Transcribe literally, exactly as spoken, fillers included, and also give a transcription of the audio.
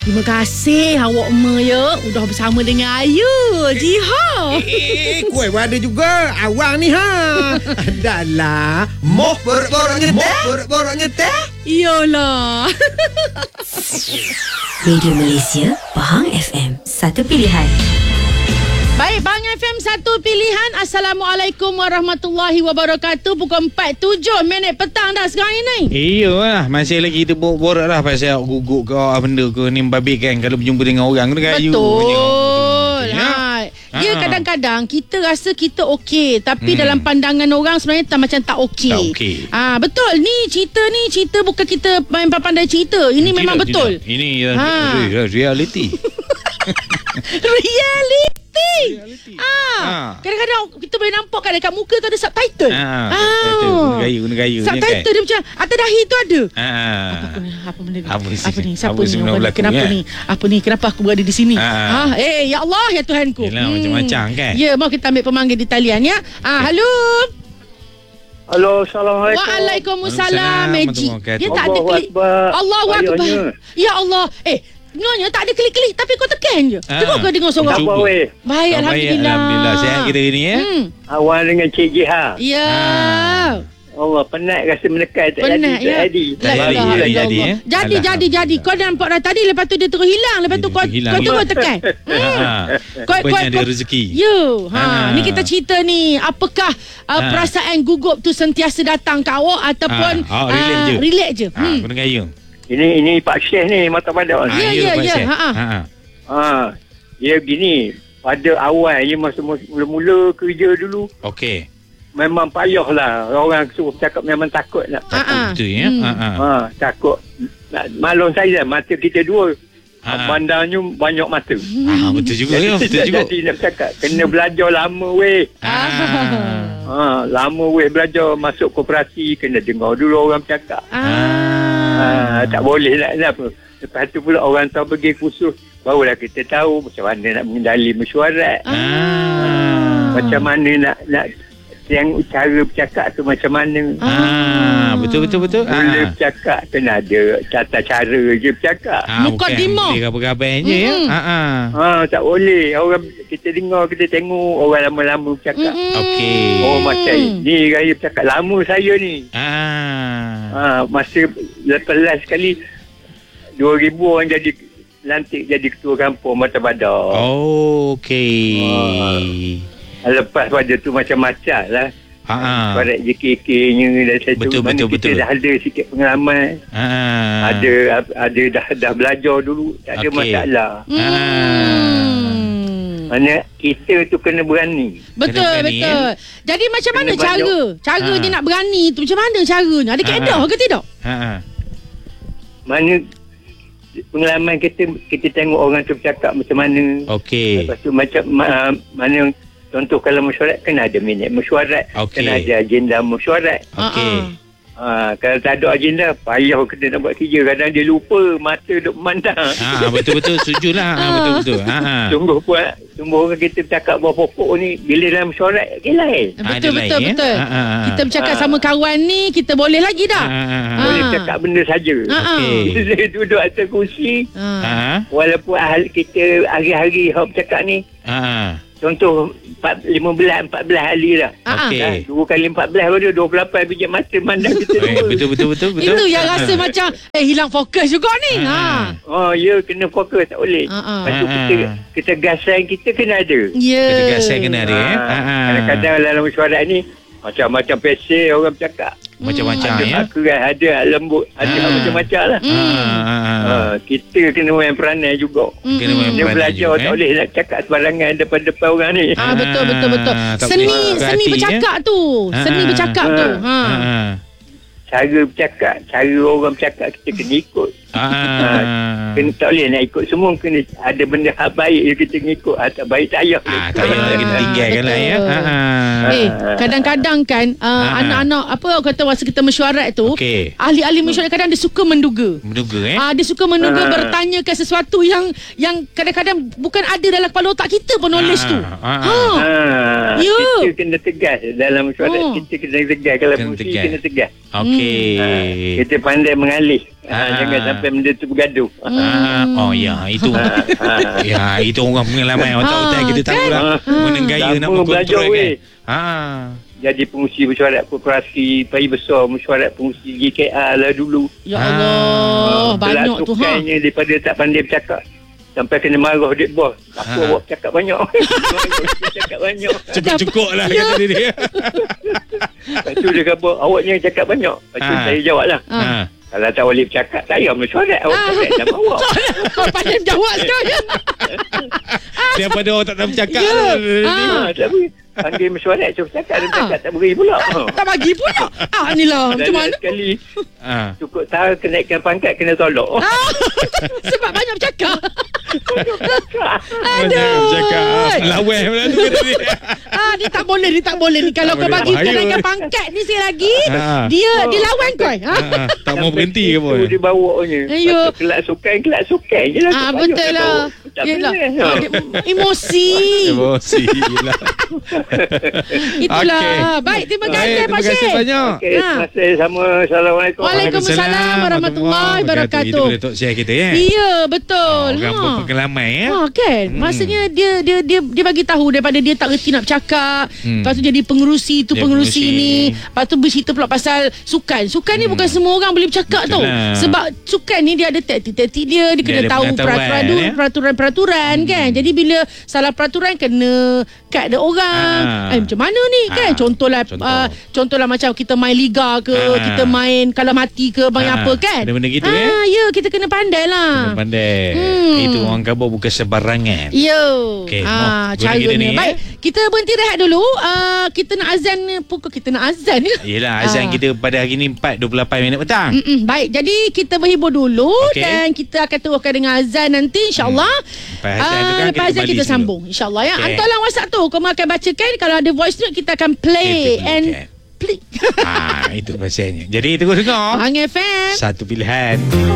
Terima kasih awak Mak ya. Udah bersama dengan Ayu. Jiha. Eh, kuih pun ada juga. Awang ni ha. Dahlah. Moh borok-borok nyeteh. Moh borok-borok nyeteh. Iyalah. Radio Malaysia, Pahang F M, satu pilihan. Baik, Bang F M satu pilihan. Assalamualaikum warahmatullahi wabarakatuh. Pukul empat tujuh minit petang dah sekarang ini. Iyalah, masih lagi kita borak lah pasal guguk ke apa benda ke ni membabit kan. Kalau berjumpa dengan orang kena kayu. Betul. Ya? Ha. Dia kadang-kadang kita rasa kita okey, tapi hmm. dalam pandangan orang sebenarnya tak macam tak okey. Tak okey. Ah, betul. Ni cerita ni cerita bukan kita main pandai cerita. Ini tidak, memang betul. Tidak. Ini ha. reality. Reality. Reality. Ah, ha. Kadang-kadang kita boleh nampak kan dekat muka tu ada subtitle. Ah, ah. Guna gaya, guna gaya. Subtitle kan? dia macam atas dahi tu ada. Ah. Apa, apa benda ni? Apa, apa ni? Siapa apa ni? Apa, kenapa kan? ni? Apa ni? Kenapa aku berada di sini? Ah. Ah, eh, ya Allah, ya Tuhanku. Yelah, hmm. macam-macam kan? Ya, mau kita ambil pemanggil di talian ya. Ah, halo. Halo, Assalamualaikum. Waalaikumsalam. Eji. Dia tak ada klik. Allahu Akbar. Ya Allah. Eh, dengarnya tak ada klik-klik tapi kau tekan je. Ah. Tengok kau dengar suara. Apa weh? Baik, oh, alhamdulillah. Alhamdulillah. Sihat kita ni ya. Hmm. Awal dengan Cik Jiha. Ya. Ah. Allah, penat rasa menekan tak Penat jadi, ya. tak jadi. Tak jadi, jadi, jadi, eh? Jadi, jadi, jadi. Kau dah nampak dah tadi, lepas tu dia terus hilang. Lepas tu kau, kau terus tekan. Hmm. Kau, kau, Banyak kau, ada rezeki. Ya. Ha, Ah. ni kita cerita ni. Apakah uh, Ah. perasaan gugup tu sentiasa datang ke awak ataupun Ah. Oh, relax je. relax je. Ha, Hmm. guna gaya. Ini ini Pak Syekh ni, Mata Padan. Ya, ya, ya. Ha, ha. Ha. Ha, dia begini. Pada awal, dia masa mula-mula kerja dulu, Okey. memang payah lah. Orang suruh cakap memang takut nak. Ah, ah. Betul ya. Hmm. Ha. Ha. Ha, takut. Nak- Maklum saya, mata kita dua. Ha. Bandarnya banyak mata. Ah, betul juga ya. Betul juga. Jadi nak cakap, kena belajar lama weh. Ah. Ha, lama weh belajar masuk koperasi, kena dengar dulu orang cakap. Ah. Ha, tak boleh nak apa. Lepas tu pula orang tahu pergi kursus, barulah kita tahu macam mana nak mengendali mesyuarat. Ah. Macam mana nak nak yang cara bercakap tu macam mana. Ah, betul betul betul. Bila Ah. bercakap kena ada tata cara je bercakap. Ah, Mukadimah. bukan gabar-gabar je ya. Mm-mm. Ha ah. Ha, tak boleh. Orang kita dengar, kita tengok orang lama-lama bercakap. Mm-mm. Okey. Oh macam ni gaya bercakap lama saya ni. Ah. Ha, masa lepas sekali dua ribu orang jadi lantik jadi ketua kampung Mata Badar. Oh, okey. Lepas pada tu macam-macam lah. Ha ah. Korek J K K-nya dan saya Betul, tu mana betul, kita betul. dah ada sikit pengalaman. Ah. Ada ada dah dah belajar dulu, tak ada Okey. masalah. Hmm. Mana kita tu kena berani. Betul, Kena berani, betul. Jadi macam Kena mana banyak. cara? Cara Ha. dia nak berani tu macam mana caranya? Ada kaedah Ha. ke tidak? Ha ah. Mana pengalaman kita kita tengok orang tu bercakap macam mana. Okey. Lepas tu macam ma, mana contoh kalau mesyuarat kena ada minit mesyuarat, Okey. kena ada agenda mesyuarat. Okey. Ha, kalau tak ada agenda, payah kita nak buat kerja. Kadang dia lupa, mata duk memandang. Ah, betul-betul setujulah. Ah, betul-betul. Ha ah. Sungguh pun, sungguh orang kita bercakap buah pokok ni, bila dalam mesyuarat, okay lain. Ah, Betul, dia betul, lain, betul. ya? Ah, ah, ah. Kita bercakap Ah. sama kawan ni, kita boleh lagi dah. Ah, ah, ah. Boleh Ah. cakap benda saja. Ah, ah. Okey. Bila duduk atas kursi, Ah. Ah. walaupun ahli kita hari-hari hok bercakap ni, Ah. contoh empat, lima belas, empat belas hari dah. Ah, ah. Okey. Dah, dua kali empat belas baru dua puluh lapan biji mata mandang kita Eh, dua. betul betul betul betul. Itu yang rasa macam eh hilang fokus juga ni. Ha. Ah. Oh, ya kena fokus, tak boleh. Ah, ah. Lepas tu Ah, kita, ah. ketegasan kita kena ada. Ya. Ketegasan kena ada eh. Ah, Ah, ah. Kadang-kadang dalam mesyuarat ni, macam-macam pesel orang bercakap. Macam-macam Ada ya. hak keras, ada hak lembut, ada hak Ah. macam-macam lah. Ah, ah, ah. Ah, kita kena main peranan juga. Mm, Kena mm. main Kena peranan belajar, juga, tak eh. boleh nak cakap sebarangan depan-depan orang ni. Ah, betul, betul, betul. Ah, tak Seni boleh seni hati, bercakap tu. Ah, Seni ah. bercakap tu. Ha. Ah, ah. Cara bercakap, cara orang bercakap kita kena ikut. Ah. Kena, tak boleh nak ikut semua, kena ada benda hak baik je kita kena ikut. Ah, tak baik tak payah. Ah, tak payah kita Ah, tinggalkan lah ya. betul. Ah, ah. Eh, kadang-kadang kan uh, Ah. anak-anak apa orang kata masa kita mesyuarat tu, Okey. ahli-ahli mesyuarat kadang dia suka menduga. Menduga eh. Ah, dia suka menduga Ah. bertanyakan sesuatu yang yang kadang-kadang bukan ada dalam kepala otak kita pun knowledge Ah, tu. ah, ah. Ha. Ah, Ya. kita kena tegas dalam mesyuarat. Oh. Kita kena tegas. Kalau Kena fungsi tegas. kena tegas. Okey. Ah, kita pandai mengalih. Ha, jangan sampai benda tu bergaduh. Ah, oh ya, itu. Ya, itu orang pengalaman otak-otak kita tahu lah. Mana gaya nak belajar, berkontrol kan. Ha. Jadi pengurusi mesyuarat korporasi pagi besar, mesyuarat pengurusi G K R lah dulu. Ya Allah, banyak tu ha. Belakang daripada tak pandai bercakap. Sampai kena marah dek bos. Apa Ha. awak cakap banyak? Cakap banyak. Cukup-cukup lah Ya. kata dia. Lepas tu dia kata, awak jangan cakap banyak. Lepas tu Ha. saya jawab lah. Ha. Kalau tak boleh bercakap, saya mesyuarat. Awak cakap nama awak. Kau pandai jawab sekarang. Daripada orang tak tahu bercakap. Ya. Ni. Ha, tak boleh. Panggil mesyuarat, cuba cakap. Dia cakap tak beri pula. Ha. Tak bagi pula. Ah, ni lah. Macam Dan mana? sekali, Ha. cukup tahu kenaikkan pangkat, kena tolak. Ah, sebab banyak bercakap. Banyak bercakap. Lawan pula tu kata dia. Ah, dia tak boleh, dia tak boleh ni. Kalau Tak kau boleh. bagi Bahaya. kenaikan pangkat ni sekali lagi, Ha. dia dia lawan kau. Ha? Ha. Tak mau berhenti ke pun. Itu dia bawanya. Ayo. Lepas tu kelak sukan, kelak sukan je lah. Ah, Tak betul payah nak lah. bawa. Tak Yelah. boleh. Ah, dia- Emosi. Emosi lah. Itulah. Okey. Baik, terima kasih Baik, Pak terima kasih Syed. banyak. Okey, Ha. terima kasih sama. Assalamualaikum. Waalaikumsalam warahmatullahi wabarakatuh. Itu boleh Tok share kita ya. Ya, betul. Orang Ha. berpengalaman ya. Ha kan. Hmm. Maksudnya dia dia dia dia bagi tahu daripada dia tak reti nak bercakap. Hmm. Lepas tu jadi pengerusi tu Dia pengerusi pengerusi. ni. Lepas tu bercerita pula pasal sukan. Sukan ni Hmm. bukan semua orang boleh bercakap Betul tau. lah. Sebab sukan ni dia ada taktik-taktik dia, dia, Dia kena ada tahu pengetahuan, peraturan ya. peraturan-peraturan kan. Jadi bila salah peraturan kena kat ada orang. Ah. Eh, macam mana ni kan? Ah. Contohlah Contoh. uh, contohlah macam kita main liga ke, Ah. kita main kalah mati ke, main Ah. apa kan? Benda-benda gitu, ah, ya, kita kena pandai lah. Kena pandai. Hmm. Itu orang kabur bukan sebarangan. Ya. Okey, ah, Moh, guna caranya. kita ni, Baik, eh. kita berhenti rehat dulu. Uh, kita nak azan pukul kita nak azan ni. Yelah, azan Ah. kita pada hari ni empat dua puluh lapan minit petang. Mm-mm. Baik, jadi kita berhibur dulu Okey. dan kita akan teruskan dengan azan nanti insya-Allah. Lepas azan tu kan lepas kita azan balik kita dulu. sambung insya-Allah ya. Okey. Hantarlah WhatsApp tu, kau akan bacakan, kalau ada voice note kita akan play Kita and play. play. Ah, itu pasalnya. Jadi terus dengar. Hang F M. Satu pilihan.